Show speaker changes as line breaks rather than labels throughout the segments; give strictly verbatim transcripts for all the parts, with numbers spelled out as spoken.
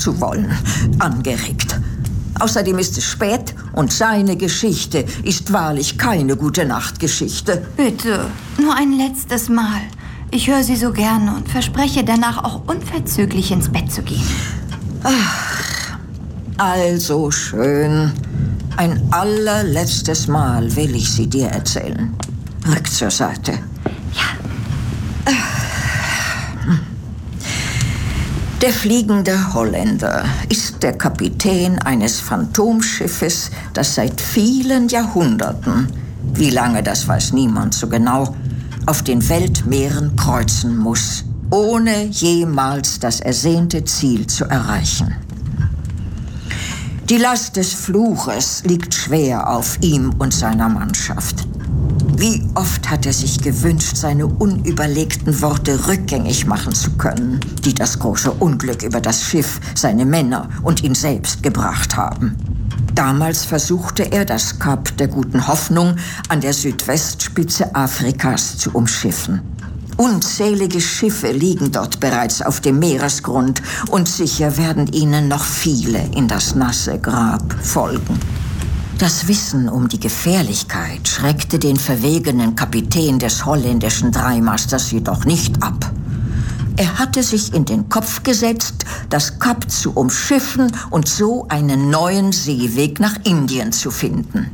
zu wollen, angeregt. Außerdem ist es spät und seine Geschichte ist wahrlich keine Gute-Nacht-Geschichte.
Bitte, nur ein letztes Mal. Ich höre Sie so gerne und verspreche danach auch unverzüglich ins Bett zu gehen.
Ach, also schön. Ein allerletztes Mal will ich sie dir erzählen. Rück zur Seite.
Ja.
Der fliegende Holländer ist der Kapitän eines Phantomschiffes, das seit vielen Jahrhunderten, wie lange das weiß niemand so genau, auf den Weltmeeren kreuzen muss, ohne jemals das ersehnte Ziel zu erreichen. Die Last des Fluches liegt schwer auf ihm und seiner Mannschaft. Wie oft hat er sich gewünscht, seine unüberlegten Worte rückgängig machen zu können, die das große Unglück über das Schiff, seine Männer und ihn selbst gebracht haben. Damals versuchte er, das Kap der Guten Hoffnung an der Südwestspitze Afrikas zu umschiffen. Unzählige Schiffe liegen dort bereits auf dem Meeresgrund und sicher werden ihnen noch viele in das nasse Grab folgen. Das Wissen um die Gefährlichkeit schreckte den verwegenen Kapitän des holländischen Dreimasters jedoch nicht ab. Er hatte sich in den Kopf gesetzt, das Kap zu umschiffen und so einen neuen Seeweg nach Indien zu finden.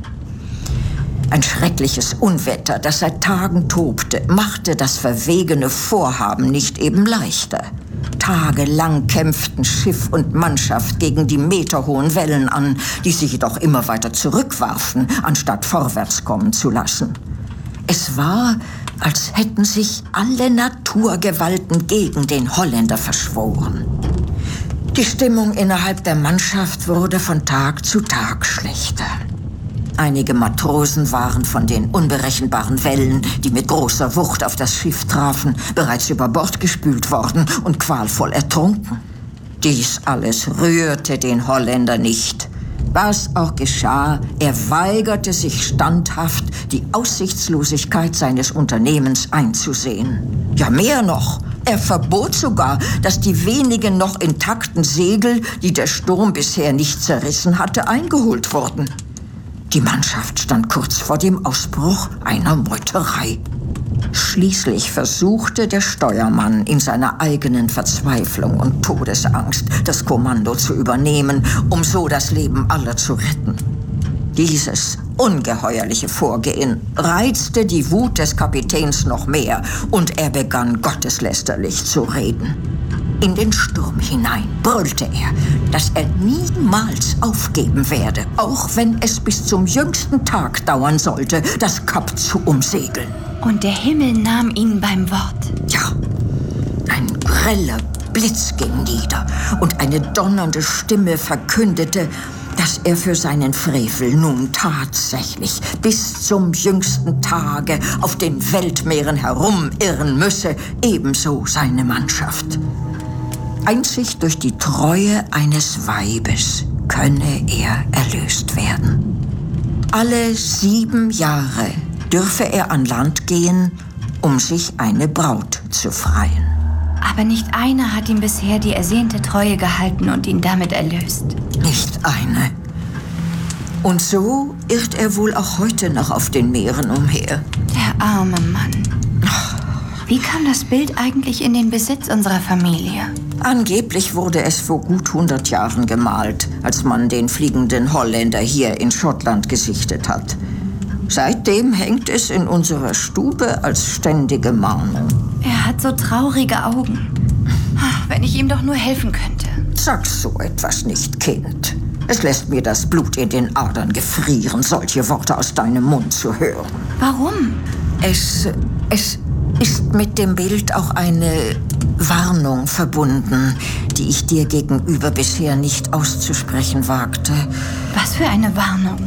Ein schreckliches Unwetter, das seit Tagen tobte, machte das verwegene Vorhaben nicht eben leichter. Tagelang kämpften Schiff und Mannschaft gegen die meterhohen Wellen an, die sie jedoch immer weiter zurückwarfen, anstatt vorwärts kommen zu lassen. Es war, als hätten sich alle Naturgewalten gegen den Holländer verschworen. Die Stimmung innerhalb der Mannschaft wurde von Tag zu Tag schlechter. Einige Matrosen waren von den unberechenbaren Wellen, die mit großer Wucht auf das Schiff trafen, bereits über Bord gespült worden und qualvoll ertrunken. Dies alles rührte den Holländer nicht. Was auch geschah, er weigerte sich standhaft, die Aussichtslosigkeit seines Unternehmens einzusehen. Ja, mehr noch. Er verbot sogar, dass die wenigen noch intakten Segel, die der Sturm bisher nicht zerrissen hatte, eingeholt wurden. Die Mannschaft stand kurz vor dem Ausbruch einer Meuterei. Schließlich versuchte der Steuermann in seiner eigenen Verzweiflung und Todesangst das Kommando zu übernehmen, um so das Leben aller zu retten. Dieses ungeheuerliche Vorgehen reizte die Wut des Kapitäns noch mehr und er begann gotteslästerlich zu reden. In den Sturm hinein brüllte er, dass er niemals aufgeben werde, auch wenn es bis zum jüngsten Tag dauern sollte, das Kap zu umsegeln.
Und der Himmel nahm ihn beim Wort.
Ja, ein greller Blitz ging nieder und eine donnernde Stimme verkündete, dass er für seinen Frevel nun tatsächlich bis zum jüngsten Tage auf den Weltmeeren herumirren müsse, ebenso seine Mannschaft. Einzig durch die Treue eines Weibes könne er erlöst werden. Alle sieben Jahre dürfe er an Land gehen, um sich eine Braut zu freien.
Aber nicht einer hat ihm bisher die ersehnte Treue gehalten und ihn damit erlöst.
Nicht eine. Und so irrt er wohl auch heute noch auf den Meeren umher.
Der arme Mann. Wie kam das Bild eigentlich in den Besitz unserer Familie?
Angeblich wurde es vor gut hundert Jahren gemalt, als man den fliegenden Holländer hier in Schottland gesichtet hat. Seitdem hängt es in unserer Stube als ständige Mahnung.
Er hat so traurige Augen. Wenn ich ihm doch nur helfen könnte.
Sag so etwas nicht, Kind. Es lässt mir das Blut in den Adern gefrieren, solche Worte aus deinem Mund zu hören.
Warum?
Es, es ist mit dem Bild auch eine Warnung verbunden, die ich dir gegenüber bisher nicht auszusprechen wagte.
Was für eine Warnung?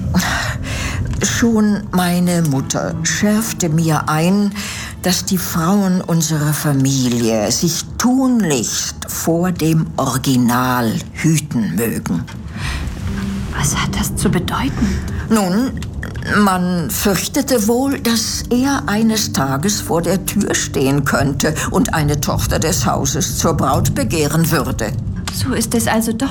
Schon meine Mutter schärfte mir ein, dass die Frauen unserer Familie sich tunlichst vor dem Original hüten mögen.
Was hat das zu bedeuten?
Nun, man fürchtete wohl, dass er eines Tages vor der Tür stehen könnte und eine Tochter des Hauses zur Braut begehren würde.
So ist es also doch.